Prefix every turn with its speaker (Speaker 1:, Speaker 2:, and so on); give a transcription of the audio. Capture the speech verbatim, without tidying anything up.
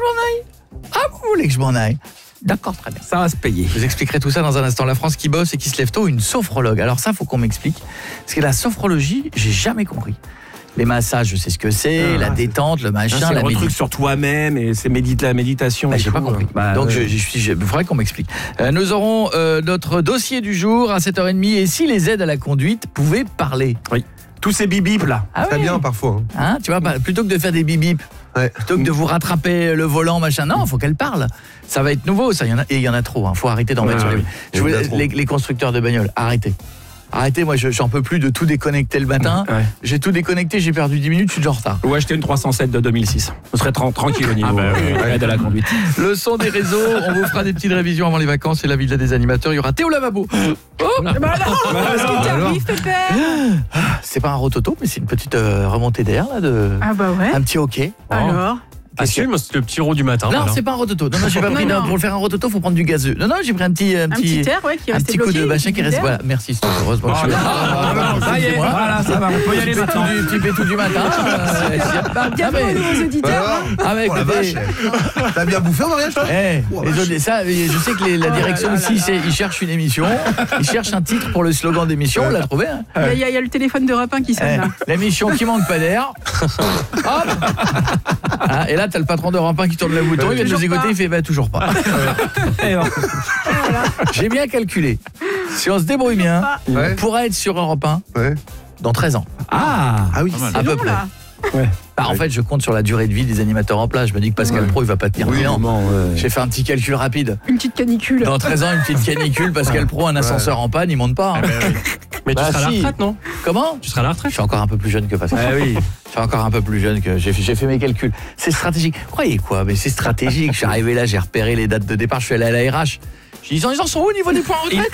Speaker 1: m'en aille? Ah, vous voulez que je m'en aille? D'accord, très bien.
Speaker 2: Ça va se payer.
Speaker 1: Je vous expliquerai tout ça dans un instant. La France qui bosse et qui se lève tôt, une sophrologue. Alors ça, faut qu'on m'explique. Parce que la sophrologie, j'ai jamais compris. Les massages, je sais ce que c'est, ah, la détente, le machin,
Speaker 2: c'est
Speaker 1: la
Speaker 2: le
Speaker 1: méditation
Speaker 2: truc sur toi-même et c'est médite la méditation.
Speaker 1: Bah, j'ai pas compris.
Speaker 2: Bah,
Speaker 1: Donc,
Speaker 2: euh...
Speaker 1: je, je suis, il faudrait qu'on m'explique. Euh, nous aurons euh, notre dossier du jour à sept heures trente. Et si les aides à la conduite pouvaient parler?
Speaker 2: Oui. Tous ces bip-bip là.
Speaker 1: Ah
Speaker 3: très
Speaker 1: oui.
Speaker 3: bien parfois. Hein.
Speaker 1: Hein, tu vois, plutôt que de faire des bip-bip, ouais. plutôt que de vous rattraper le volant, machin, non, il faut qu'elle parle. Ça va être nouveau, ça. Il y en a, et il y en a trop. Il hein. faut arrêter d'en ouais, mettre ouais, sur les... Je voulais, les, les constructeurs de bagnoles, arrêtez. Arrêtez, moi je, j'en peux plus de tout déconnecter le matin. Ouais. J'ai tout déconnecté, j'ai perdu dix minutes, je suis déjà en retard.
Speaker 2: Ou acheter une trois cent sept de deux mille six. Vous serez tra- tranquille au niveau ah bah, euh, ouais. de la conduite.
Speaker 1: Le son des réseaux, on vous fera des petites révisions avant les vacances et la villa des animateurs. Il y aura Théo Lavabo. Oh
Speaker 4: bah non, qu'est-ce qui t'arrive, Pépère?
Speaker 1: C'est pas un rototo, mais c'est une petite euh, remontée d'air là de.
Speaker 4: Ah bah ouais.
Speaker 1: Un petit hockey.
Speaker 4: Alors.
Speaker 5: Assume, c'est le petit rot du matin.
Speaker 1: Non,
Speaker 5: voilà.
Speaker 1: c'est pas un rototo. Non, non, j'ai pas pris. Non, pour le faire un rototo, faut prendre du gazeux. Non, non, j'ai pris un petit, un,
Speaker 4: un
Speaker 1: petit,
Speaker 4: petit air, ouais, qui
Speaker 1: un petit coup de machin qui reste. Voilà, merci. C'est heureusement.
Speaker 2: Oh, non, ça y est, voilà, ça va. On peut y aller maintenant.
Speaker 1: Du petit pétou du matin.
Speaker 4: Bienvenue aux nouveaux auditeurs.
Speaker 1: Ah mais écoutez,
Speaker 3: t'as bien bouffé en mariage, toi?
Speaker 1: Eh, ça, je sais que la direction ici, ils cherchent une émission. Ils cherchent un titre pour le slogan d'émission. On l'a trouvé.
Speaker 4: Il y a le téléphone de Rapin qui sonne là.
Speaker 1: L'émission qui manque pas d'air. Hop. Et là, t'as le patron de Rapin qui tourne la bouton, il vient de nous écouter, il fait bah toujours pas. J'ai bien calculé. Si on se débrouille bien, ouais. on pourra être sur Europe un ouais. dans treize ans.
Speaker 2: Ah,
Speaker 1: ah oui,
Speaker 4: c'est à long, peu près. Là.
Speaker 1: Ouais. Bah, en ouais. fait, je compte sur la durée de vie des animateurs en place. Je me dis que Pascal ouais. Pro, il va pas tenir oui, bien. Ouais. J'ai fait un petit calcul rapide.
Speaker 4: Une petite canicule.
Speaker 1: Dans treize ans, une petite canicule. Pascal Pro, un ascenseur ouais. en panne, il monte pas. Hein.
Speaker 5: Ah bah oui. Mais bah, tu seras
Speaker 1: si.
Speaker 5: à la retraite, non?
Speaker 1: Comment?
Speaker 5: Tu seras à la retraite?
Speaker 1: Je suis encore un peu plus jeune que Pascal.
Speaker 2: Ah oui.
Speaker 1: Je suis encore un peu plus jeune que j'ai fait, j'ai fait mes calculs. C'est stratégique. Croyez quoi? Mais c'est stratégique. Je suis arrivé là, j'ai repéré les dates de départ. Je suis allé à la R H. Je dis, ils en sont où au niveau des points retraite?